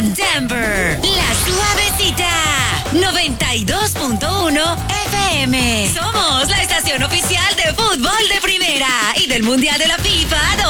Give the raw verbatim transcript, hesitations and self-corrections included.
con Denver, La Suavecita, noventa y dos punto uno F M. Somos la estación oficial de fútbol de primera y del Mundial de la FIFA